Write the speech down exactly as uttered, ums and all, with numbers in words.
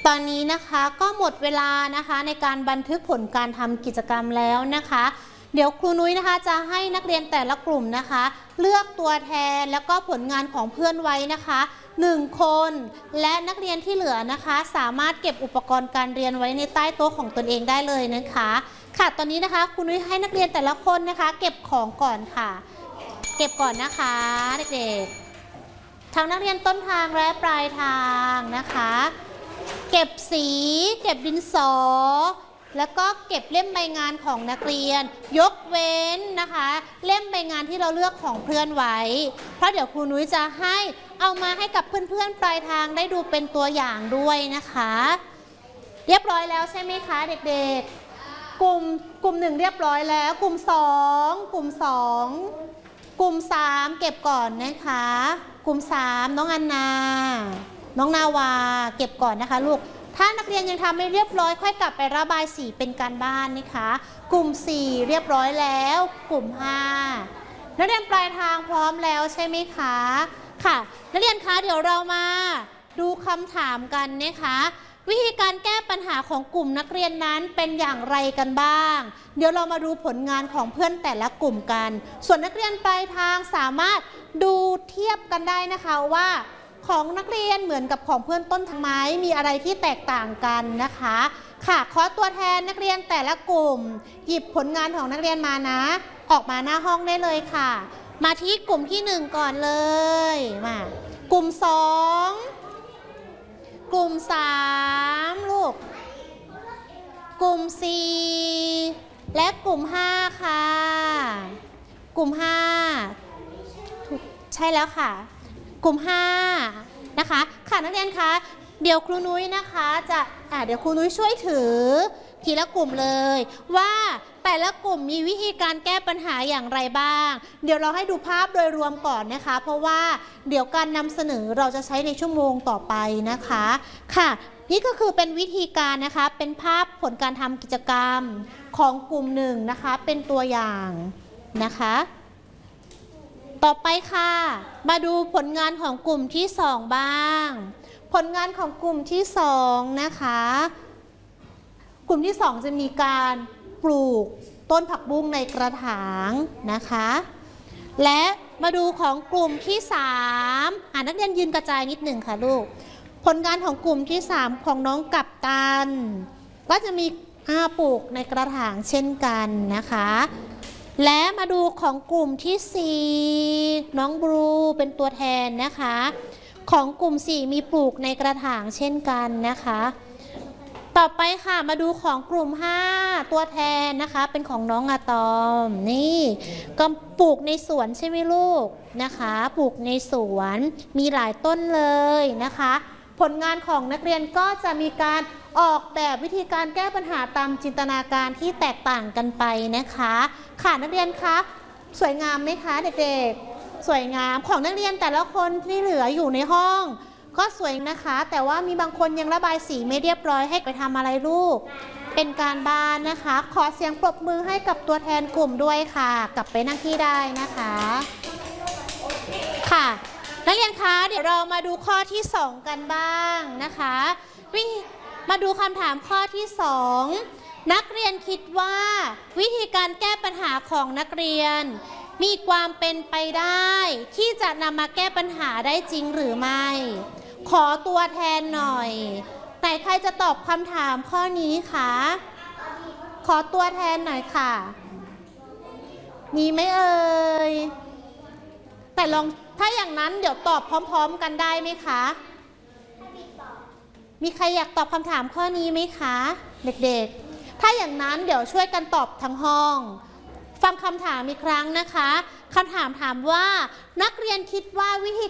ตอนนี้นะคะก็หมดเวลานะคะในการบันทึกผลการทำกิจกรรมแล้วนะคะเดี๋ยวครูนุ้ยนะคะจะให้นักเรียนแต่ละกลุ่มนะคะเลือกตัวแทนแล้วก็ผลงานของเพื่อนไว้นะคะหนึ่งคนและนักเรียนที่เหลือนะคะสามารถเก็บอุปกรณ์การเรียนไว้ในใต้โต๊ะของตนเองได้เลยนะคะค่ะตอนนี้นะคะครูนุ้ยให้นักเรียนแต่ละคนนะคะเก็บของก่อนค่ะเก็บก่อนนะคะเด็กๆทั้งนักเรียนต้นทางและปลายทางนะคะเก็บสีเก็บดินสอแล้วก็เก็บเล่มใบงานของนักเรียนยกเว้นนะคะเล่มใบงานที่เราเลือกของเพื่อนไว้เพราะเดี๋ยวครูนุ้ยจะให้เอามาให้กับเพื่อนๆปลายทางได้ดูเป็นตัวอย่างด้วยนะคะเรียบร้อยแล้วใช่ไหมคะเด็กๆกลุ่มกลุ่มหนึ่งเรียบร้อยแล้วกลุ่มสองกลุ่มสองกลุ่มสามเก็บก่อนนะคะกลุ่มสามน้องอันนาน้องนาวาเก็บก่อนนะคะลูกถ้านักเรียนยังทำไม่เรียบร้อยค่อยกลับไประบายสีเป็นการบ้านนะคะกลุ่มสี่เรียบร้อยแล้วกลุ่มห้านักเรียนปลายทางพร้อมแล้วใช่ไหมคะค่ะนักเรียนคะเดี๋ยวเรามาดูคำถามกันนะคะวิธีการแก้ปัญหาของกลุ่มนักเรียนนั้นเป็นอย่างไรกันบ้างเดี๋ยวเรามาดูผลงานของเพื่อนแต่ละกลุ่มกันส่วนนักเรียนปลายทางสามารถดูเทียบกันได้นะคะว่าของนักเรียนเหมือนกับของเพื่อนต้นทางไหมมีอะไรที่แตกต่างกันนะคะค่ะขอตัวแทนนักเรียนแต่ละกลุ่มหยิบผลงานของนักเรียนมานะออกมาหน้าห้องได้เลยค่ะมาที่กลุ่มที่หนึ่งก่อนเลยมากลุ่มสองกลุ่มสามลูกกลุ่มสี่และกลุ่มห้าค่ะกลุ่มห้าใช่แล้วค่ะกลุ่มห้านะคะค่ะนักเรียนคะเดี๋ยวครูนุ้ยนะคะจะอ่าเดี๋ยวครูนุ้ยช่วยถือทีละกลุ่มเลยว่าแต่ละกลุ่มมีวิธีการแก้ปัญหาอย่างไรบ้างเดี๋ยวเราให้ดูภาพโดยรวมก่อนนะคะเพราะว่าเดี๋ยวการนำเสนอเราจะใช้ในชั่วโมงต่อไปนะคะค่ะนี่ก็คือเป็นวิธีการนะคะเป็นภาพผลการทำกิจกรรมของกลุ่มหนึ่งนะคะเป็นตัวอย่างนะคะต่อไปค่ะมาดูผลงานของกลุ่มที่สองบ้างผลงานของกลุ่มที่สองนะคะกลุ่มที่สองจะมีการปลูกต้นผักบุ้งในกระถางนะคะและมาดูของกลุ่มที่สามอ่านักเรียนยืนกระจายนิดหนึ่งค่ะลูกผลงานของกลุ่มที่สามของน้องกัปตันก็จะมีอาปลูกในกระถางเช่นกันนะคะและมาดูของกลุ่มที่สี่น้องบลูเป็นตัวแทนนะคะของกลุ่มสี่มีปลูกในกระถางเช่นกันนะคะต่อไปค่ะมาดูของกลุ่มห้าตัวแทนนะคะเป็นของน้องอะตอมนี่ก็ปลูกในสวนใช่ไหมลูกนะคะปลูกในสวนมีหลายต้นเลยนะคะผลงานของนักเรียนก็จะมีการออกแบบวิธีการแก้ปัญหาตามจินตนาการที่แตกต่างกันไปนะคะค่ะนักเรียนคะสวยงามไหมคะเด็กๆสวยงามของนักเรียนแต่ละคนที่เหลืออยู่ในห้องก็สวยนะคะแต่ว่ามีบางคนยังระบายสีไม่เรียบร้อยให้ไปทำอะไรลูกเป็นการบ้านนะคะขอเสียงปรบมือให้กับตัวแทนกลุ่มด้วยค่ะกลับไปนั่งที่ได้นะคะค่ะนักเรียนคะเดี๋ยวเรามาดูข้อที่สองกันบ้างนะคะมาดูคำถามข้อที่สองนักเรียนคิดว่าวิธีการแก้ปัญหาของนักเรียนมีความเป็นไปได้ที่จะนำมาแก้ปัญหาได้จริงหรือไม่ขอตัวแทนหน่อยแต่ใครจะตอบคำถามข้อนี้คะขอตัวแทนหน่อยค่ะมีไหมเอ่ยแต่ลองถ้าอย่างนั้นเดี๋ยวตอบพร้อมๆกันได้ไหมคะมีใครอยากตอบคำถามข้อนี้ไหมคะเด็กๆถ้าอย่างนั้นเดี๋ยวช่วยกันตอบทั้งห้องฟังคำถามอีกครั้งนะคะคำถามถามว่านักเรียนคิดว่าวิธี